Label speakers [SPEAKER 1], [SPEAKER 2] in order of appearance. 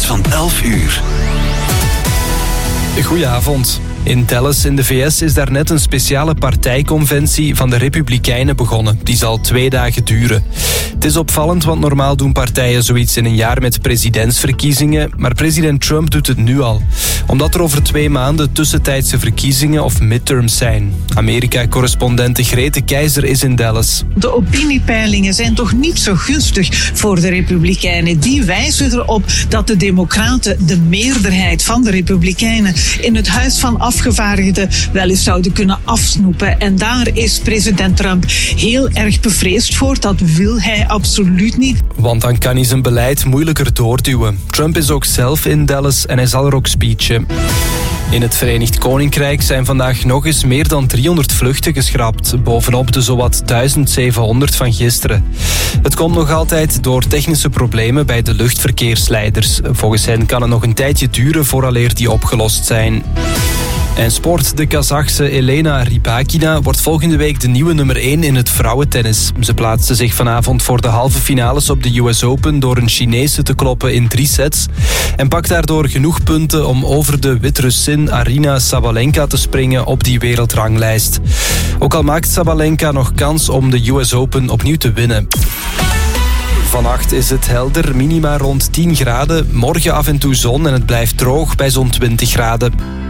[SPEAKER 1] van 11 uur.
[SPEAKER 2] Goedenavond. In Dallas in de VS is daarnet een speciale partijconventie van de Republikeinen begonnen. Die zal 2 dagen duren. Het is opvallend, want normaal doen partijen zoiets in een jaar met presidentsverkiezingen. Maar president Trump doet het nu al. Omdat er over 2 maanden tussentijdse verkiezingen of midterms zijn. Amerika-correspondente Grete Keizer is in Dallas.
[SPEAKER 3] De opiniepeilingen zijn toch niet zo gunstig voor de Republikeinen. Die wijzen erop dat de Democraten de meerderheid van de Republikeinen in het Huis van Afgevaardigden wel eens zouden kunnen afsnoepen. En daar is president Trump heel erg bevreesd voor. Dat wil hij absoluut niet.
[SPEAKER 2] Want dan kan hij zijn beleid moeilijker doorduwen. Trump is ook zelf in Dallas en hij zal er ook speechen. In het Verenigd Koninkrijk zijn vandaag nog eens meer dan 300 vluchten geschrapt, bovenop de zowat 1700 van gisteren. Het komt nog altijd door technische problemen bij de luchtverkeersleiders. Volgens hen kan het nog een tijdje duren vooraleer die opgelost zijn. En sport. De Kazachse Elena Rybakina wordt volgende week de nieuwe nummer 1 in het vrouwentennis. Ze plaatste zich vanavond voor de halve finales op de US Open door een Chinese te kloppen in 3 sets. En pakt daardoor genoeg punten om over de Wit-Russin Aryna Sabalenka te springen op die wereldranglijst. Ook al maakt Sabalenka nog kans om de US Open opnieuw te winnen. Vannacht is het helder, minima rond 10 graden. Morgen af en toe zon en het blijft droog bij zo'n 20 graden.